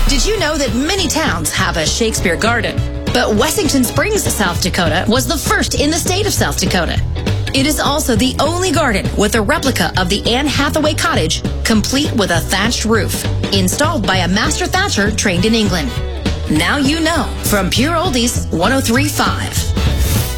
Did you know that many towns have a Shakespeare garden? But Wessington Springs, South Dakota was the first in the state of South Dakota. It is also the only garden with a replica of the Anne Hathaway cottage, complete with a thatched roof, installed by a master thatcher trained in England. Now you know from Pure Oldies 103.5.